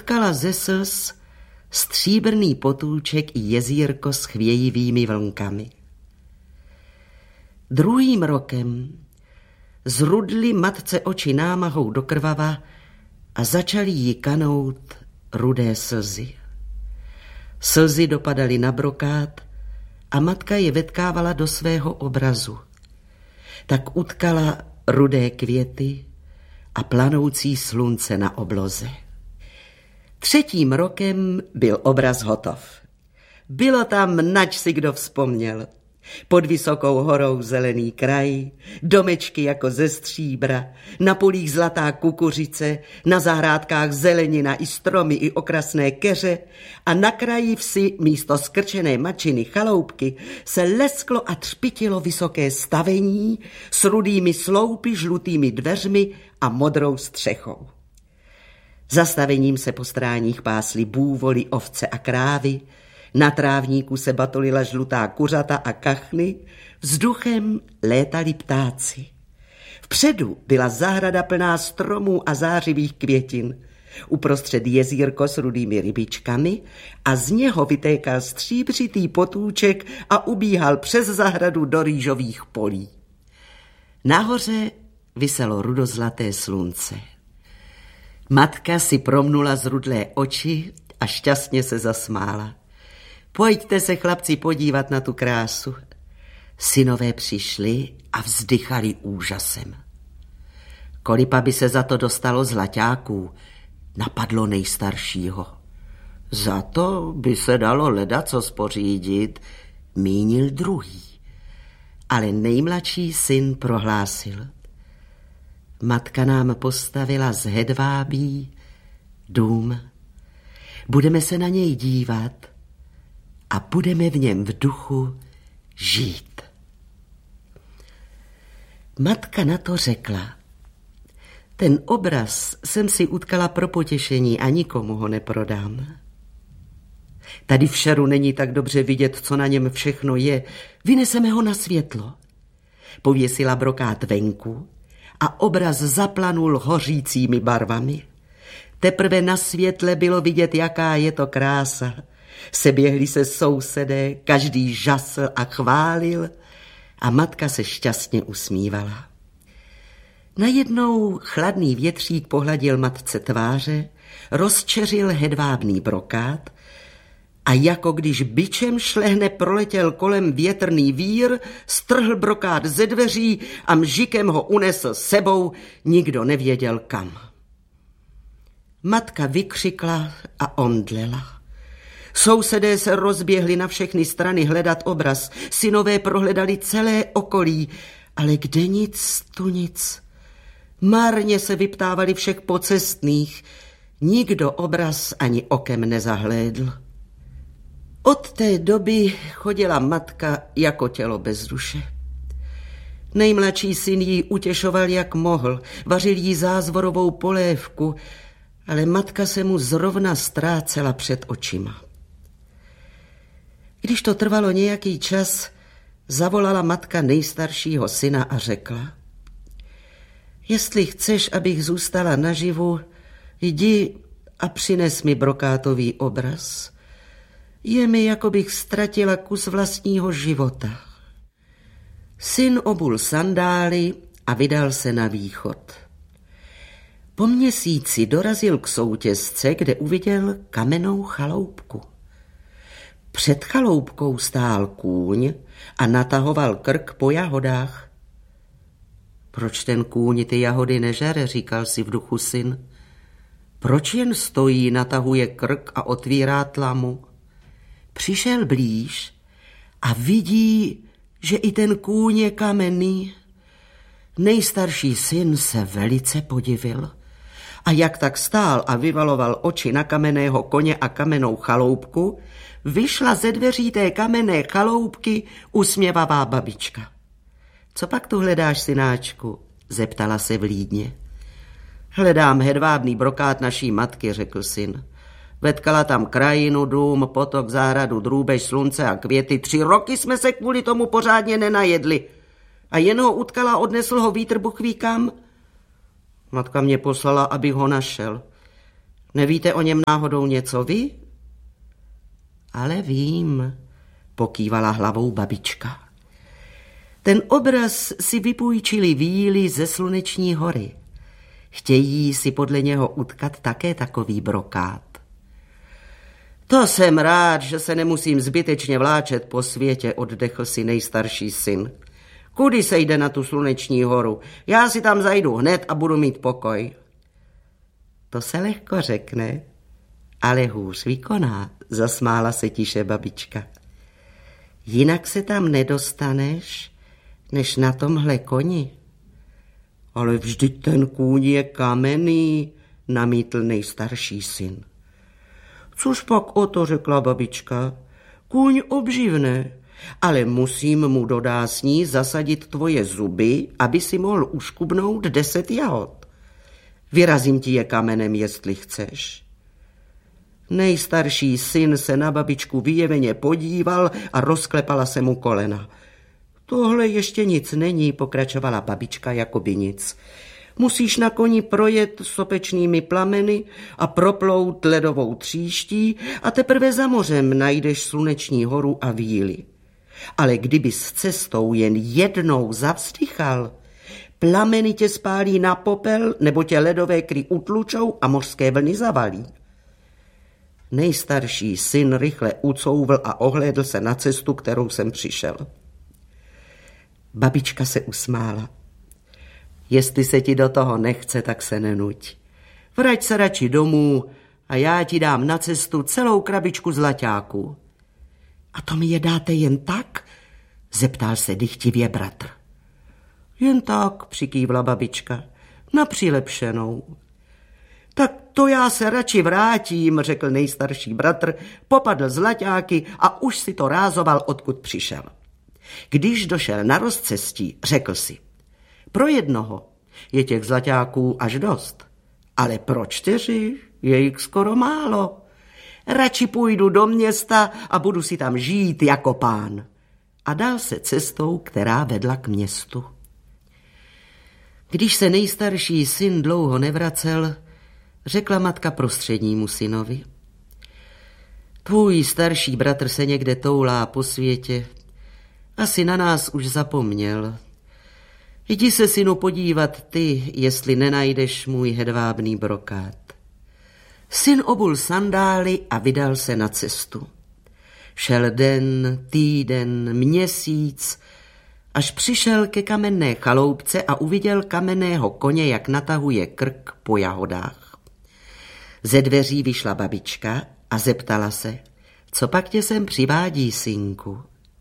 utkala ze slz stříbrný potůček i jezírko s chvějivými vlnkami. Druhým rokem zrudly matce oči námahou do krvava a začaly jí kanout rudé slzy. Slzy dopadaly na brokát a matka je vetkávala do svého obrazu. Tak utkala rudé květy a planoucí slunce na obloze. Třetím rokem byl obraz hotov. Bylo tam, nač si kdo vzpomněl. Pod vysokou horou zelený kraj, domečky jako ze stříbra, na polích zlatá kukuřice, na zahrádkách zelenina i stromy i okrasné keře a na kraji vsi místo skrčené mačiny chaloupky se lesklo a třpitilo vysoké stavení s rudými sloupy, žlutými dveřmi a modrou střechou. Za stavením se po stráních pásly bůvoly, ovce a krávy, na trávníku se batolila žlutá kuřata a kachny, vzduchem létali ptáci. Vpředu byla zahrada plná stromů a zářivých květin, uprostřed jezírko s rudými rybičkami a z něho vytékal stříbřitý potůček a ubíhal přes zahradu do rýžových polí. Nahoře viselo rudozlaté slunce. Matka si promnula zrudlé oči a šťastně se zasmála. Pojďte se, chlapci, podívat na tu krásu. Synové přišli a vzdychali úžasem. Kolipa by se za to dostalo zlaťáků, napadlo nejstaršího. Za to by se dalo ledaco spořídit, mínil druhý. Ale nejmladší syn prohlásil. Matka nám postavila z hedvábí dům. Budeme se na něj dívat a budeme v něm v duchu žít. Matka na to řekla. Ten obraz jsem si utkala pro potěšení a nikomu ho neprodám. Tady v šeru není tak dobře vidět, co na něm všechno je. Vyneseme ho na světlo. Pověsila brokát venku a obraz zaplanul hořícími barvami. Teprve na světle bylo vidět, jaká je to krása. Seběhli se sousedé, každý žasl a chválil a matka se šťastně usmívala. Najednou chladný větřík pohladil matce tváře, rozčeřil hedvábný brokát a jako když bičem šlehne proletěl kolem větrný vír, strhl brokát ze dveří a mžikem ho unesl sebou, nikdo nevěděl kam. Matka vykřikla a omdlela. Sousedé se rozběhli na všechny strany hledat obraz, synové prohledali celé okolí, ale kde nic, tu nic. Marně se vyptávali všech pocestných, nikdo obraz ani okem nezahlédl. Od té doby chodila matka jako tělo bez duše. Nejmladší syn jí utěšoval, jak mohl, vařil jí zázvorovou polévku, ale matka se mu zrovna ztrácela před očima. Když to trvalo nějaký čas, zavolala matka nejstaršího syna a řekla: Jestli chceš, abych zůstala naživu, jdi a přines mi brokátový obraz. Je mi, jako bych ztratila kus vlastního života. Syn obul sandály a vydal se na východ. Po měsíci dorazil k soutěsce, kde uviděl kamennou chaloupku. Před chaloupkou stál kůň a natahoval krk po jahodách. Proč ten kůň ty jahody nežere, říkal si v duchu syn. Proč jen stojí, natahuje krk a otvírá tlamu? Přišel blíž a vidí, že i ten kůň je kamenný. Nejstarší syn se velice podivil. A jak tak stál a vyvaloval oči na kamenného koně a kamennou chaloupku, vyšla ze dveří té kamenné chaloupky usměvavá babička. Co pak tu hledáš, synáčku? Zeptala se vlídně. Hledám hedvábný brokát naší matky, řekl syn. Vetkala tam krajinu, dům, potok, zahradu, drůbež, slunce a květy. 3 roky jsme se kvůli tomu pořádně nenajedli. A jen ho utkala a odnesl ho vítr buchví kam. Matka mě poslala, abych ho našel. Nevíte o něm náhodou něco vy? Ale vím, pokývala hlavou babička. Ten obraz si vypůjčili víly ze Sluneční hory. Chtějí si podle něho utkat také takový brokát. To jsem rád, že se nemusím zbytečně vláčet po světě, oddechl si nejstarší syn. Kudy se jde na tu Sluneční horu? Já si tam zajdu hned a budu mít pokoj. To se lehko řekne, ale hůř vykoná, zasmála se tiše babička. Jinak se tam nedostaneš, než na tomhle koni. Ale vždyť ten kůň je kamenný, namítl nejstarší syn. Což pak o to, řekla babička, kůň obživne, ale musím mu do dásní zasadit tvoje zuby, aby si mohl uškubnout 10 jahod. Vyrazím ti je kamenem, jestli chceš. Nejstarší syn se na babičku vyjeveně podíval a rozklepala se mu kolena. Tohle ještě nic není, pokračovala babička jakoby nic. Musíš na koni projet sopečnými plameny a proplout ledovou tříští a teprve za mořem najdeš Sluneční horu a víly. Ale kdybys s cestou jen jednou zavzdychal, plameny tě spálí na popel nebo tě ledové kry utlučou a mořské vlny zavalí. Nejstarší syn rychle ucouvl a ohlédl se na cestu, kterou jsem přišel. Babička se usmála. Jestli se ti do toho nechce, tak se nenuť. Vrať se radši domů a já ti dám na cestu celou krabičku zlaťáků. A to mi je dáte jen tak? Zeptal se dychtivě bratr. Jen tak, přikývla babička, na přilepšenou. Tak to já se radši vrátím, řekl nejstarší bratr, popadl zlaťáky a už si to rázoval, odkud přišel. Když došel na rozcestí, řekl si, pro jednoho je těch zlaťáků až dost, ale pro 4 je jich skoro málo. Radši půjdu do města a budu si tam žít jako pán. A dal se cestou, která vedla k městu. Když se nejstarší syn dlouho nevracel, řekla matka prostřednímu synovi. Tvůj starší bratr se někde toulá po světě. Asi na nás už zapomněl. Jdi se, synu, podívat ty, jestli nenajdeš můj hedvábný brokát. Syn obul sandály a vydal se na cestu. Šel den, týden, měsíc, až přišel ke kamenné chaloupce a uviděl kamenného koně, jak natahuje krk po jahodách. Ze dveří vyšla babička a zeptala se, co pak tě sem přivádí, synku?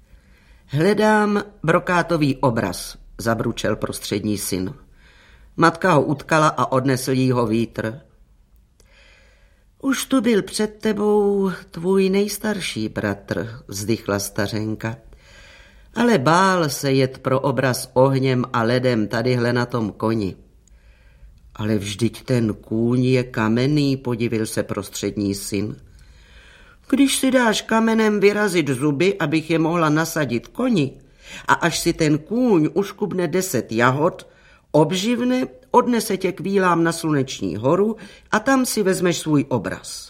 Hledám brokátový obraz, zabručel prostřední syn. Matka ho utkala a odnesl jí ho vítr. Už tu byl před tebou tvůj nejstarší bratr, vzdychla stařenka. Ale bál se jet pro obraz ohněm a ledem tadyhle na tom koni. Ale vždyť ten kůň je kamenný, podivil se prostřední syn. Když si dáš kamenem vyrazit zuby, abych je mohla nasadit koni, a až si ten kůň uškubne 10 jahod, obživne, odnese tě k vílám na Sluneční horu a tam si vezmeš svůj obraz.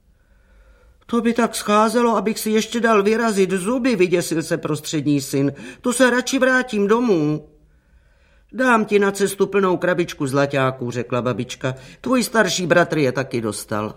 To by tak scházelo, abych si ještě dal vyrazit zuby, vyděsil se prostřední syn. To se radši vrátím domů. Dám ti na cestu plnou krabičku zlaťáků, řekla babička. Tvůj starší bratr je taky dostal.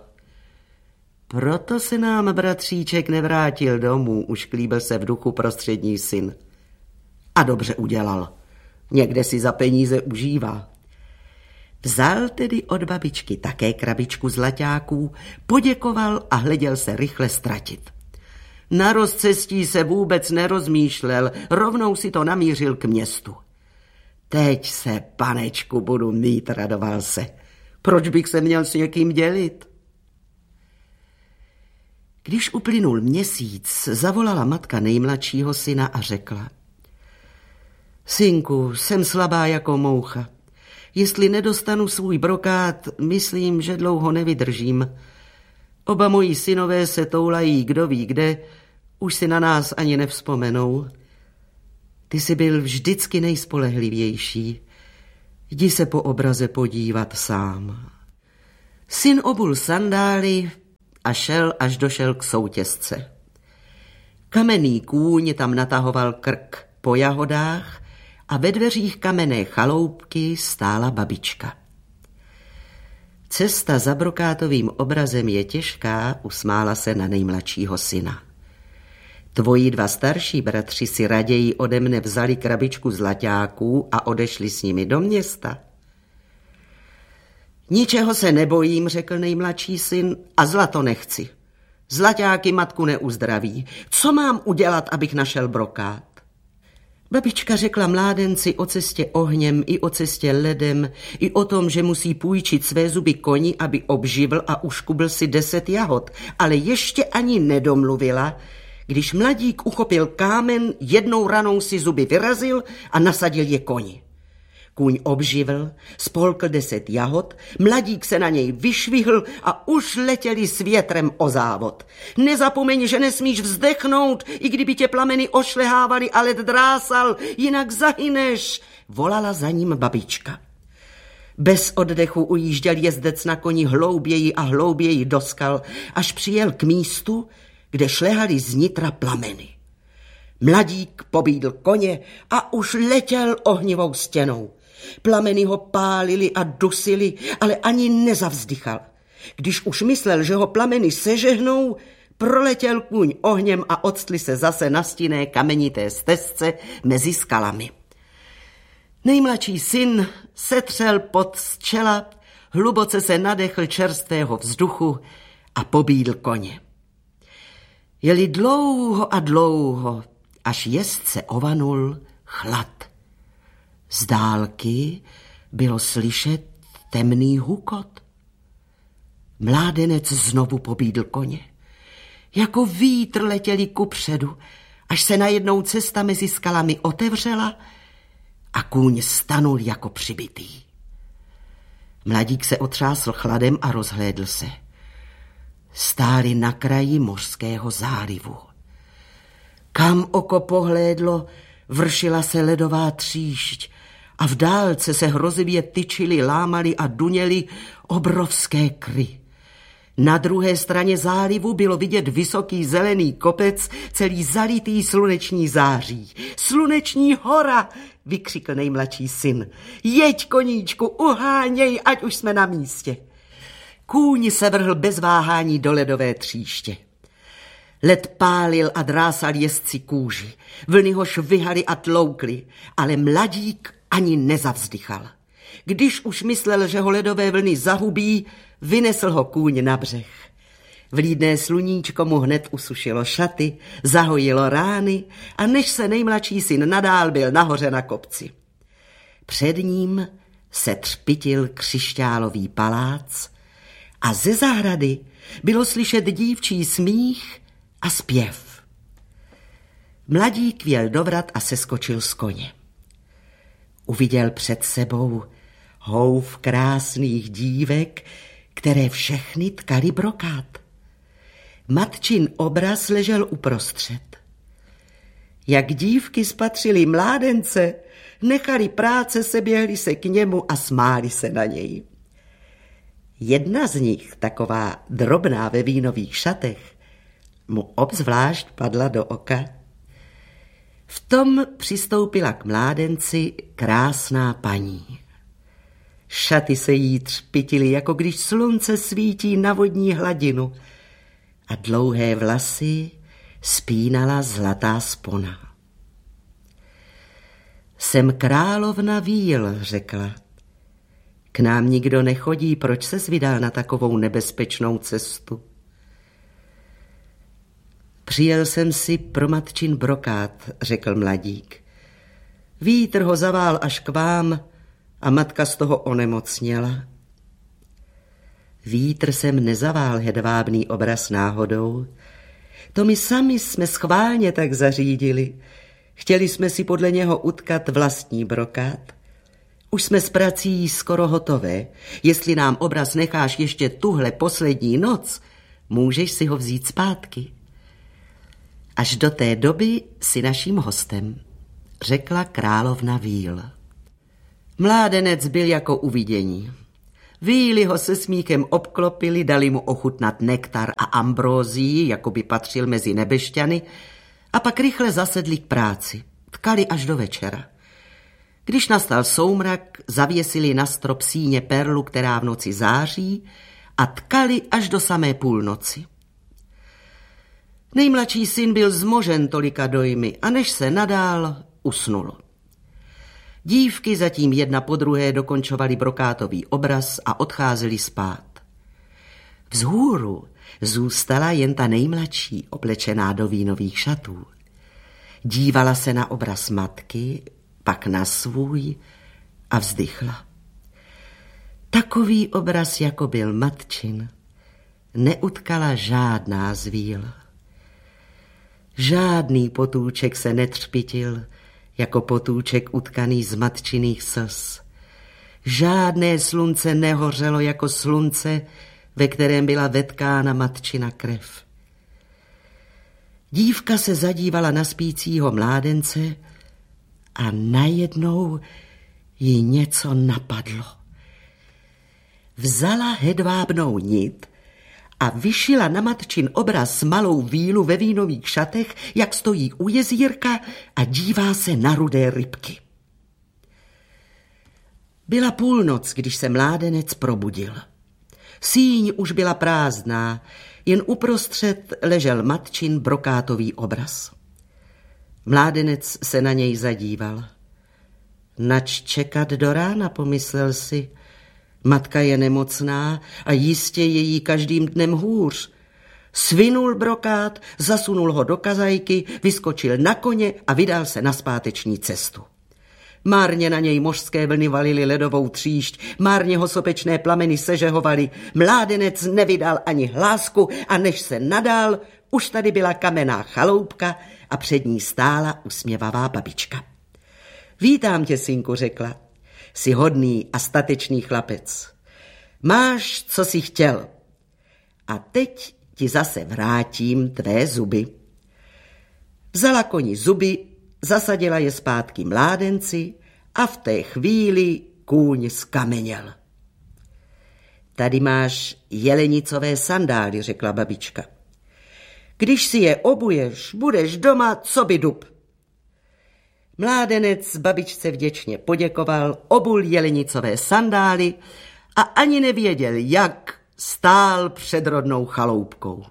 Proto se nám bratříček nevrátil domů, ušklíbil se v duchu prostřední syn. A dobře udělal. Někde si za peníze užívá. Vzal tedy od babičky také krabičku zlaťáků, poděkoval a hleděl se rychle ztratit. Na rozcestí se vůbec nerozmýšlel, rovnou si to namířil k městu. Teď se, panečku, budu mít, radoval se. Proč bych se měl s někým dělit? Když uplynul měsíc, zavolala matka nejmladšího syna a řekla. Synku, jsem slabá jako moucha. Jestli nedostanu svůj brokát, myslím, že dlouho nevydržím. Oba moji synové se toulají kdo ví kde, už si na nás ani nevzpomenou. Ty jsi byl vždycky nejspolehlivější. Jdi se po obraze podívat sám. Syn obul sandály a šel, až došel k soutěsce. Kamenný kůň tam natahoval krk po jahodách a ve dveřích kamenné chaloupky stála babička. Cesta za brokátovým obrazem je těžká, usmála se na nejmladšího syna. Tvoji 2 starší bratři si raději ode mne vzali krabičku zlaťáků a odešli s nimi do města. Ničeho se nebojím, řekl nejmladší syn, a zlato nechci. Zlaťáky matku neuzdraví. Co mám udělat, abych našel brokát? Babička řekla mládenci o cestě ohněm i o cestě ledem, i o tom, že musí půjčit své zuby koni, aby obživl a uškubl si 10 jahod, ale ještě ani nedomluvila, když mladík uchopil kámen, jednou ranou si zuby vyrazil a nasadil je koni. Kůň obživl, spolkl 10 jahod, mladík se na něj vyšvihl a už letěli s větrem o závod. Nezapomeň, že nesmíš vzdechnout, i kdyby tě plameny ošlehávali a led drásal, jinak zahyneš, volala za ním babička. Bez oddechu ujížděl jezdec na koni hlouběji a hlouběji do skal, až přijel k místu, kde šlehaly z nitra plameny. Mladík pobídl koně a už letěl ohnivou stěnou. Plameny ho pálily a dusily, ale ani nezavzdychal. Když už myslel, že ho plameny sežehnou, proletěl kůň ohněm a octli se zase na stinné kamenité stezce mezi skalami. Nejmladší syn setřel pot z čela, hluboce se nadechl čerstvého vzduchu a pobídl koně. Jeli dlouho a dlouho, až jezdce ovanul chlad. Z dálky bylo slyšet temný hukot. Mládenec znovu pobídl koně. Jako vítr letěli kupředu, až se najednou cesta mezi skalami otevřela a kůň stanul jako přibitý. Mladík se otřásl chladem a rozhlédl se. Stáli na kraji mořského zálivu. Kam oko pohlédlo, vršila se ledová tříšť a v dálce se hrozivě tyčily, lámaly a duněly obrovské kry. Na druhé straně zálivu bylo vidět vysoký zelený kopec, celý zalitý sluneční září. Sluneční hora, vykřikl nejmladší syn. Jeď, koníčku, uháněj, ať už jsme na místě. Kůň se vrhl bez váhání do ledové tříště. Led pálil a drásal jezdci kůži. Vlny ho švihaly a tloukly, ale mladík ani nezavzdychal. Když už myslel, že ho ledové vlny zahubí, vynesl ho kůň na břeh. Vlídné sluníčko mu hned usušilo šaty, zahojilo rány a než se nejmladší syn nadál byl nahoře na kopci. Před ním se třpitil křišťálový palác a ze zahrady bylo slyšet dívčí smích a zpěv. Mladík vjel do vrat a seskočil z koně. Uviděl před sebou houf krásných dívek, které všechny tkaly brokát. Matčin obraz ležel uprostřed. Jak dívky spatřily mládence, nechali práce, seběhli se k němu a smáli se na něj. Jedna z nich, taková drobná ve vínových šatech, mu obzvlášť padla do oka. V tom přistoupila k mládenci krásná paní. Šaty se jí třpitily, jako když slunce svítí na vodní hladinu a dlouhé vlasy spínala zlatá spona. Jsem královna Víl, řekla. K nám nikdo nechodí, proč ses vydal na takovou nebezpečnou cestu? Přijel jsem si pro matčin brokát, řekl mladík. Vítr ho zavál až k vám a matka z toho onemocněla. Vítr sem nezavál hedvábný obraz náhodou. To my sami jsme schválně tak zařídili. Chtěli jsme si podle něho utkat vlastní brokát. Už jsme s prací skoro hotové. Jestli nám obraz necháš ještě tuhle poslední noc, můžeš si ho vzít zpátky. Až do té doby si naším hostem, řekla královna Víl. Mládenec byl jako uvidění. Víly ho se smíchem obklopili, dali mu ochutnat nektar a ambrózii, jako by patřil mezi nebešťany, a pak rychle zasedli k práci. Tkali až do večera. Když nastal soumrak, zavěsili na strop síně perlu, která v noci září, a tkali až do samé půlnoci. Nejmladší syn byl zmožen tolika dojmy a než se nadál, usnul. Dívky zatím jedna po druhé dokončovaly brokátový obraz a odcházely spát. Vzhůru zůstala jen ta nejmladší, oblečená do vínových šatů. Dívala se na obraz matky, pak na svůj a vzdychla. Takový obraz, jako byl matčin, neutkala žádná z víl. Žádný potůček se netřpitil, jako potůček utkaný z matčiných slz. Žádné slunce nehořelo jako slunce, ve kterém byla vetkána matčina krev. Dívka se zadívala na spícího mládence a najednou jí něco napadlo. Vzala hedvábnou nit a vyšila na matčin obraz malou vílu ve vínových šatech, jak stojí u jezírka a dívá se na rudé rybky. Byla půlnoc, když se mládenec probudil. Síň už byla prázdná, jen uprostřed ležel matčin brokátový obraz. Mládenec se na něj zadíval. Nač čekat do rána, pomyslel si. Matka je nemocná a jistě je jí každým dnem hůř. Svinul brokát, zasunul ho do kazajky, vyskočil na koně a vydal se na zpáteční cestu. Márně na něj mořské vlny valily ledovou tříšť, márně ho sopečné plameny sežehovaly, mládenec nevydal ani hlásku a než se nadál, už tady byla kamenná chaloupka a před ní stála usměvavá babička. Vítám tě, synku, řekla. Jsi hodný a statečný chlapec. Máš, co jsi chtěl. A teď ti zase vrátím tvé zuby. Vzala koni zuby, zasadila je zpátky mládenci a v té chvíli kůň skameněl. Tady máš jelenicové sandály, řekla babička. Když si je obuješ, budeš doma, co by dub. Mládenec babičce vděčně poděkoval, obul jelenicové sandály a ani nevěděl, jak stál před rodnou chaloupkou.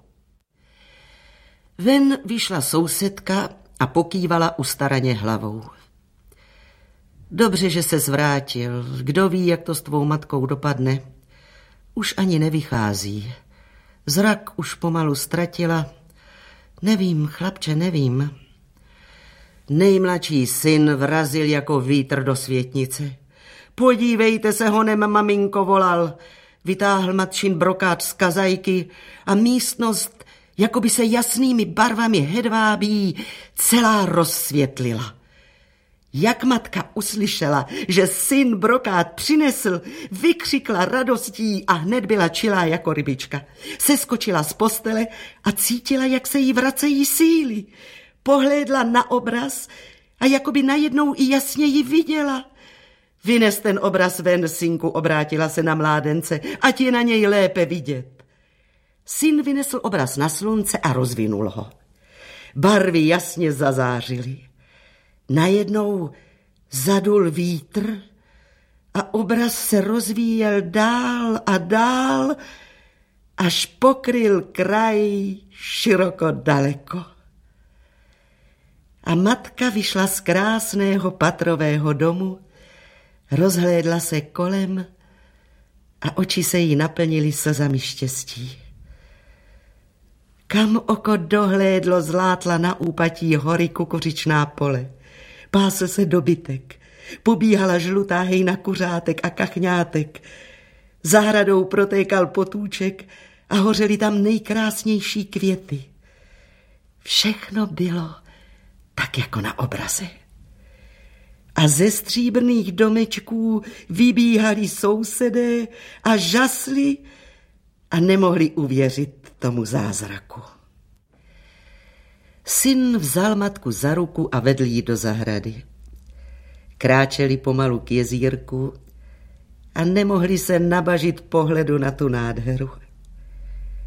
Ven vyšla sousedka a pokývala ustaraně hlavou. Dobře, že se zvrátil. Kdo ví, jak to s tvou matkou dopadne. Už ani nevychází. Zrak už pomalu ztratila. Nevím, chlapče, nevím. Nejmladší syn vrazil jako vítr do světnice. Podívejte se, honem, maminko, volal. Vytáhl matčin brokát z kazajky a místnost, jako by se jasnými barvami hedvábí, celá rozsvětlila. Jak matka uslyšela, že syn brokát přinesl, vykřikla radostí a hned byla čilá jako rybička. Seskočila z postele a cítila, jak se jí vracejí síly. Pohlédla na obraz a jakoby najednou i jasněji viděla. Vynes ten obraz ven, synku, obrátila se na mládence, ať je na něj lépe vidět. Syn vynesl obraz na slunce a rozvinul ho. Barvy jasně zazářily. Najednou zadul vítr a obraz se rozvíjel dál a dál, až pokryl kraj široko daleko. A matka vyšla z krásného patrového domu, rozhlédla se kolem a oči se jí naplnily slzami štěstí. Kam oko dohlédlo, zlátla na úpatí hory kukuřičná pole. Pásl se dobytek, pobíhala žlutá hejna kuřátek a kachňátek. Zahradou protékal potůček a hořely tam nejkrásnější květy. Všechno bylo tak jako na obraze. A ze stříbrných domečků vybíhali sousedé a žasli a nemohli uvěřit tomu zázraku. Syn vzal matku za ruku a vedl ji do zahrady. Kráčeli pomalu k jezírku a nemohli se nabažit pohledu na tu nádheru.